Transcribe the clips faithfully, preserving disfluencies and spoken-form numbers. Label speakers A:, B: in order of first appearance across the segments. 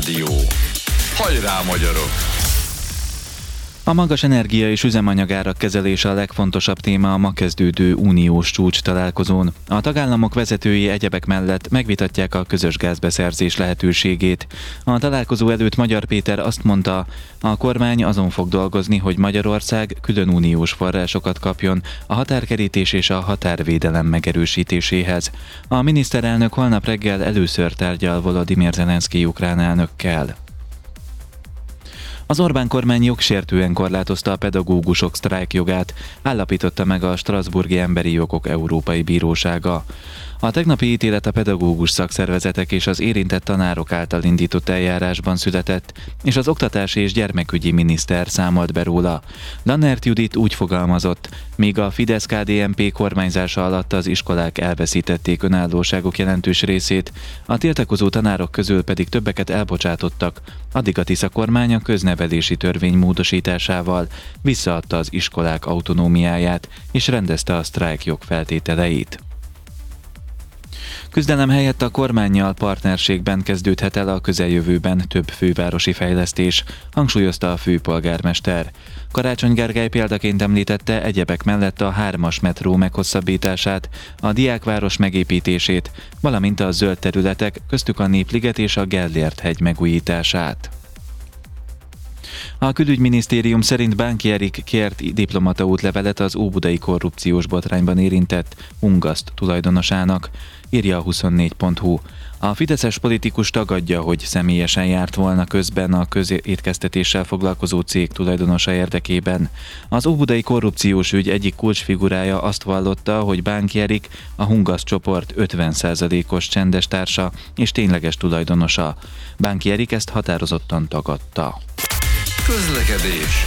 A: Rádió. Hajrá, magyarok!
B: A magas energia és üzemanyagárak kezelése a legfontosabb téma a ma kezdődő uniós csúcs találkozón. A tagállamok vezetői egyebek mellett megvitatják a közös gázbeszerzés lehetőségét. A találkozó előtt Magyar Péter azt mondta, a kormány azon fog dolgozni, hogy Magyarország külön uniós forrásokat kapjon a határkerítés és a határvédelem megerősítéséhez. A miniszterelnök holnap reggel először tárgyal Volodymyr Zelenszky ukrán elnökkel. Az Orbán kormány jogsértően korlátozta a pedagógusok sztrájkjogát, állapította meg a Strasbourgi Emberi Jogok Európai Bírósága. A tegnapi ítélet a pedagógus szakszervezetek és az érintett tanárok által indított eljárásban született, és az oktatási és gyermekügyi miniszter számolt be róla. Lannert Judit úgy fogalmazott, míg a Fidesz-ká dé en pé kormányzása alatt az iskolák elveszítették önállóságuk jelentős részét, a tiltakozó tanárok közül pedig többeket elbocsátottak, addig a Tisza kormány a köznevelési törvény módosításával visszaadta az iskolák autonómiáját és rendezte a sztrájkjog feltételeit. Küzdelem helyett a kormánnyal partnerségben kezdődhet el a közeljövőben több fővárosi fejlesztés, hangsúlyozta a főpolgármester. Karácsony Gergely példaként említette egyebek mellett a hármas metró meghosszabbítását, a Diákváros megépítését, valamint a zöld területek, köztük a Népliget és a Gellért-hegy megújítását. A külügyminisztérium szerint Bánki Erik kért diplomata útlevelet az óbudai korrupciós botrányban érintett Ungaszt tulajdonosának, írja a huszonnégy pont hu. A fideszes politikus tagadja, hogy személyesen járt volna közben a közétkeztetéssel foglalkozó cég tulajdonosa érdekében. Az óbudai korrupciós ügy egyik kulcsfigurája azt vallotta, hogy Bánki Erik a Hungaszt csoport ötven százalékos csendes társa és tényleges tulajdonosa. Bánki Erik ezt határozottan tagadta.
A: Közlekedés.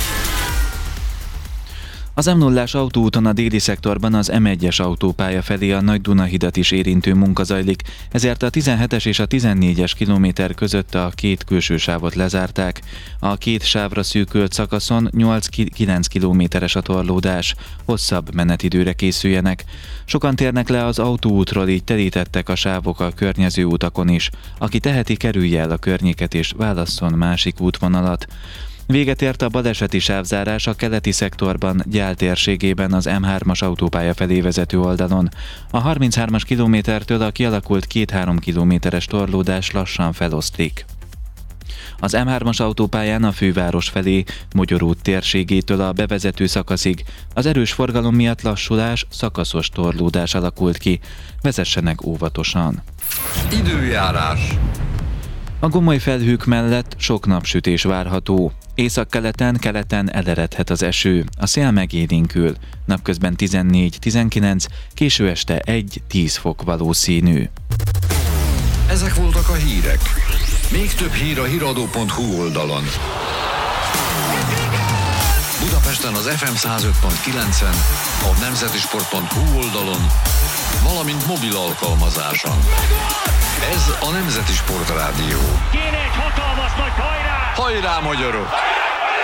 B: Az em nullás autóúton a déli szektorban az em egyes autópálya felé a Nagy-Duna-hidat is érintő munka zajlik, ezért a tizenhetes és a tizennégyes kilométer között a két külső sávot lezárták. A két sávra szűkült szakaszon nyolc-kilenc kilométeres a torlódás, hosszabb menetidőre készüljenek. Sokan térnek le az autóútról, így terítettek a sávok a környező utakon is. Aki teheti, kerülje el a környéket és válasszon másik útvonalat. Véget ért a baleseti sávzárás a keleti szektorban, Gyál térségében az em hármas autópálya felé vezető oldalon. A harminchármas kilométertől a kialakult két-három kilométeres torlódás lassan feloszlik. Az em hármas autópályán a főváros felé, Mogyor út térségétől a bevezető szakaszig az erős forgalom miatt lassulás, szakaszos torlódás alakult ki. Vezessenek óvatosan.
A: Időjárás.
B: A gomoly felhők mellett sok napsütés várható. Északkeleten, keleten eleredhet az eső, a szél megélénkül. Napközben tizennégy-tizenkilenc, késő este egy-tíz fok valószínű.
A: Ezek voltak a hírek. Még több hír a híradó pont hu oldalon. Budapesten az ef em száz öt pont kilencen, a nemzetisport pont hu oldalon, valamint mobil alkalmazáson. Ez a Nemzeti Sport Rádió.
C: Kéne egy hatalmas nagy hajrá!
A: Hajrá, magyarok!